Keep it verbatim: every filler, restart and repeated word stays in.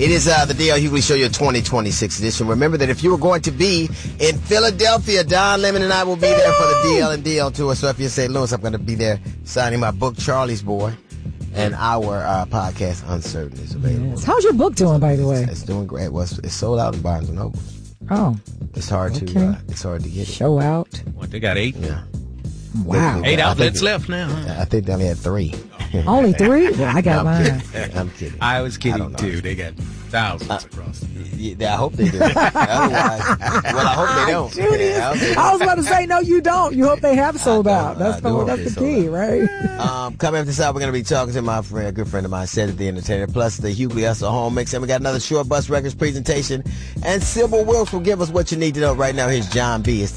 It is uh, the D L Hughley Show, your twenty twenty-six edition. Remember that if you were going to be in Philadelphia, Don Lemon and I will be there for the D L and D L tour. So if you're in Saint Louis, I'm going to be there signing my book, Charlie's Boy. And our uh, podcast, Uncertain, is available. Yes. How's your book doing, by the way? It's, it's doing great. Well, it's, it's sold out in Barnes and Noble. Oh. It's hard okay. to uh, it's hard to get it. Show out. What, they got eight? Yeah. Wow. Eight outlets left now. Huh? I think they only had three. Only three? Well, I got I'm mine. Kidding. I'm kidding. I was kidding, I too. They got thousands uh, across the yeah, I hope they do. Otherwise, well, I hope they don't. Yeah, I, hope I was about to say, no, you don't. You hope they have sold out. That's the, that's the key, out. right? Um, coming up this hour, we're going to be talking to my friend, a good friend of mine, Cedric the Entertainer, plus the Hughley Hustle Home Mix. And we got another Short Bus Records presentation. And Sybil Wilkes will give us what you need to know right now. Here's John B. It's